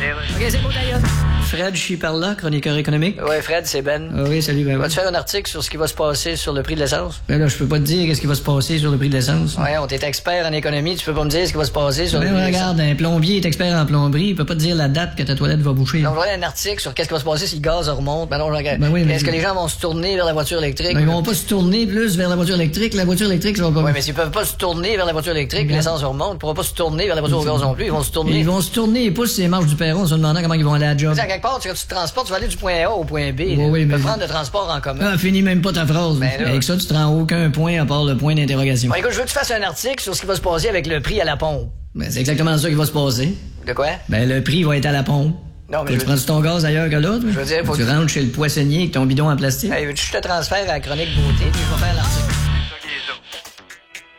OK, c'est bon, d'ailleurs. Fred, je suis par là, chroniqueur économique. Ouais, Fred, c'est Ben. Ah oui, salut, Ben. Vas-tu faire un article sur ce qui va se passer sur le prix de l'essence? Ben là, je peux pas te dire qu'est-ce qui va se passer sur le prix de l'essence. Ouais, on t'est expert en économie, tu peux pas me dire ce qui va se passer sur le prix de l'essence. Regarde, un plombier est expert en plomberie, il peut pas te dire la date que ta toilette va boucher. Donc, voilà un article sur qu'est-ce qui va se passer si le gaz remonte. Ben non, regarde. Ben oui, mais... Est-ce que les gens vont se tourner vers la voiture électrique? Ben, ils vont pas se tourner plus vers la voiture électrique. La voiture électrique, ça va pas... Ouais, mais s'ils peuvent pas se tourner vers la voiture électrique, puis l'essence remonte, ils pourront pas se tourner vers la voiture au gaz non plus, ils vont se tourner. Ils vont se tourner, ils poussent ces marches du perron en se demandant comment ils vont aller à la job. À quelque part, tu te transportes, tu vas aller du point A au point B. Oui, tu mais... peux prendre le transport en commun. Ah, finis même pas ta phrase. Ben là... Avec ça, tu te rends aucun point à part le point d'interrogation. Bon, écoute, je veux que tu fasses un article sur ce qui va se passer avec le prix à la pompe. Ben, c'est exactement ça qui va se passer. De quoi? Ben, le prix va être à la pompe. Non, mais tu prends ton gaz ailleurs que l'autre? Je veux dire, tu rentres chez le poissonnier avec ton bidon en plastique. Hey, veux-tu que je te transfère à la chronique beauté, puis je vais faire l'article.